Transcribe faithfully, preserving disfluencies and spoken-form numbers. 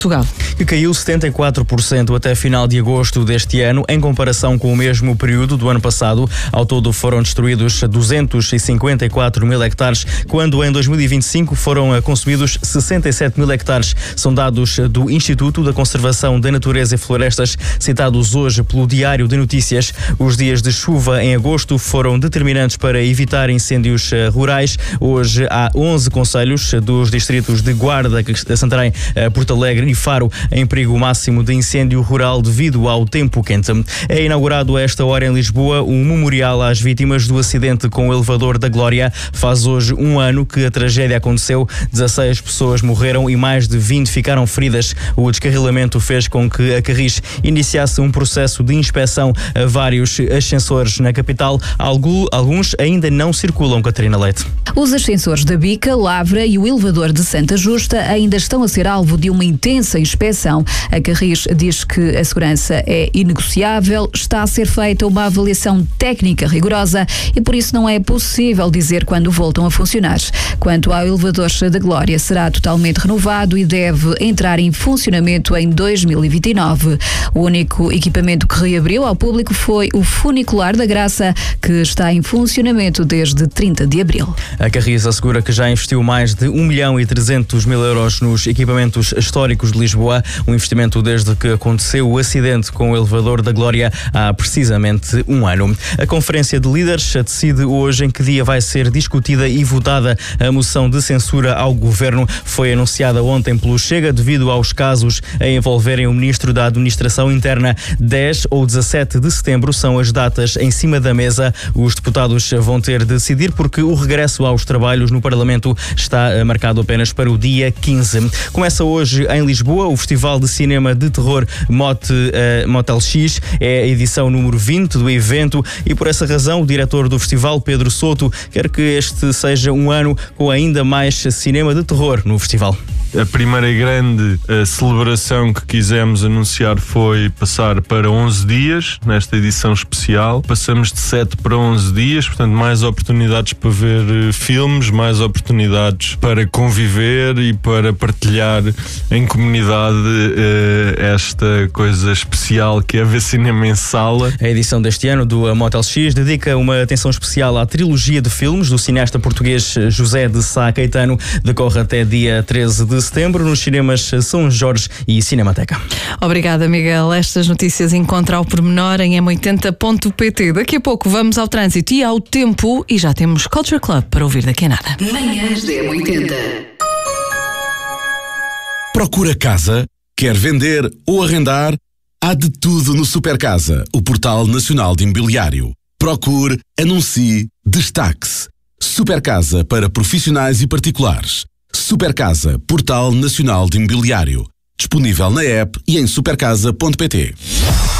Portugal. Que caiu setenta e quatro por cento até final de agosto deste ano, em comparação com o mesmo período do ano passado. Ao todo foram destruídos duzentos e cinquenta e quatro mil hectares, quando em dois mil e vinte e cinco foram consumidos sessenta e sete mil hectares. São dados do Instituto da Conservação da Natureza e Florestas, citados hoje pelo Diário de Notícias. Os dias de chuva em agosto foram determinantes para evitar incêndios rurais. Hoje há onze concelhos dos distritos de Guarda, Santarém, Porto Alegre e Faro em perigo máximo de incêndio rural devido ao tempo quente. É inaugurado a esta hora em Lisboa um memorial às vítimas do acidente com o elevador da Glória. Faz hoje um ano que a tragédia aconteceu. dezasseis pessoas morreram e mais de vinte ficaram feridas. O descarrilamento fez com que a Carris iniciasse um processo de inspeção a vários ascensores na capital. Alguns ainda não circulam, Catarina Leite. Os ascensores da Bica, Lavra e o elevador de Santa Justa ainda estão a ser alvo de uma intensa inspeção. A Carris diz que a segurança é inegociável, está a ser feita uma avaliação técnica rigorosa e por isso não é possível dizer quando voltam a funcionar. Quanto ao elevador da Glória, será totalmente renovado e deve entrar em funcionamento em dois mil e vinte e nove. O único equipamento que reabriu ao público foi o funicular da Graça, que está em funcionamento desde trinta de abril. A Carris assegura que já investiu mais de um milhão e trezentos mil euros nos equipamentos históricos de Lisboa, um investimento desde que aconteceu o acidente com o elevador da Glória há precisamente um ano. A Conferência de Líderes decide hoje em que dia vai ser discutida e votada a moção de censura ao Governo. Foi anunciada ontem pelo Chega devido aos casos a envolverem o Ministro da Administração Interna. dez ou dezassete de setembro são as datas em cima da mesa. Os deputados vão ter de decidir porque o regresso aos trabalhos no Parlamento está marcado apenas para o dia quinze. Começa hoje em Lisboa o Festival de Cinema de Terror Mote, uh, Motel X. É a edição número vinte do evento e por essa razão o diretor do festival, Pedro Souto, quer que este seja um ano com ainda mais cinema de terror no festival. A primeira grande a celebração que quisemos anunciar foi passar para onze dias, nesta edição especial. Passamos de sete para onze dias, portanto mais oportunidades para ver filmes, mais oportunidades para conviver e para partilhar em comunidade uh, esta coisa especial que é ver cinema em sala. A edição deste ano do Motel X dedica uma atenção especial à trilogia de filmes do cineasta português José de Sá Caetano. Decorre até dia treze de setembro nos cinemas São Jorge e Cinemateca. Obrigada, Miguel. Estas notícias encontra ao pormenor em m oitenta ponto pt. Daqui a pouco vamos ao trânsito e ao tempo e já temos Culture Club para ouvir daqui a nada. Manhãs da M oitenta. Procura casa? Quer vender ou arrendar? Há de tudo no Supercasa, o portal nacional de imobiliário. Procure, anuncie, destaque-se. Supercasa para profissionais e particulares. Supercasa, portal nacional de imobiliário. Disponível na app e em supercasa ponto pt.